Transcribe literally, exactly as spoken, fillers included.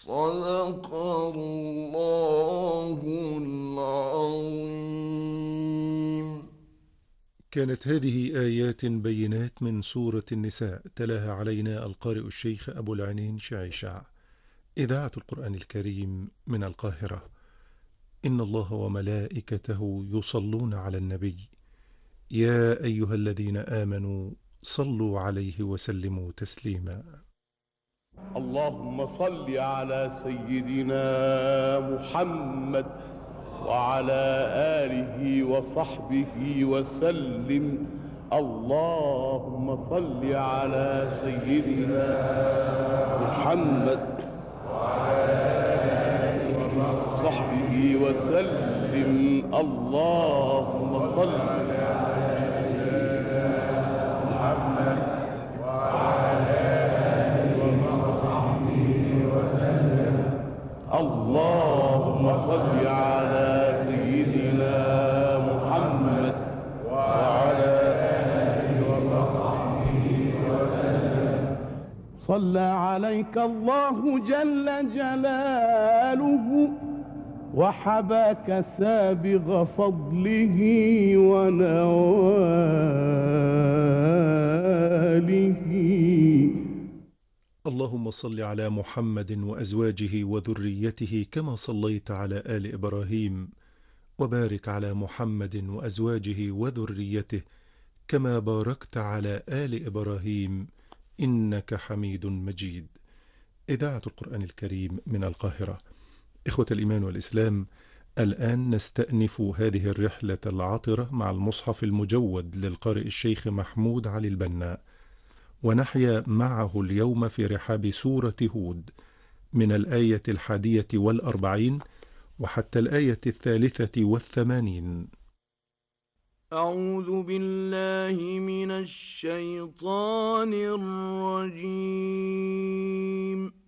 صدق الله العظيم. كانت هذه آيات بينات من سورة النساء، تلاها علينا القارئ الشيخ أبو العينين شعيشع، إذاعة القرآن الكريم من القاهرة. إن الله وملائكته يصلون على النبي، يا أيها الذين آمنوا صلوا عليه وسلموا تسليما. اللهم صل على سيدنا محمد وعلى آله وصحبه وسلم. اللهم صل على سيدنا محمد وصحبه وسلم. اللهم صل اللهم صل على سيدنا محمد وعلى آله وصحبه وسلم. صلى عليك الله جل جلاله وحباك سابغ فضله ونواله. اللهم صل على محمد وأزواجه وذريته كما صليت على آل إبراهيم، وبارك على محمد وأزواجه وذريته كما باركت على آل إبراهيم إنك حميد مجيد. إذاعة القرآن الكريم من القاهرة. إخوة الإيمان والإسلام، الآن نستأنف هذه الرحلة العطرة مع المصحف المجود للقارئ الشيخ محمود علي البنا، ونحيا معه اليوم في رحاب سورة هود من الآية الحادية والأربعين وحتى الآية الثالثة والثمانين. أعوذ بالله من الشيطان الرجيم.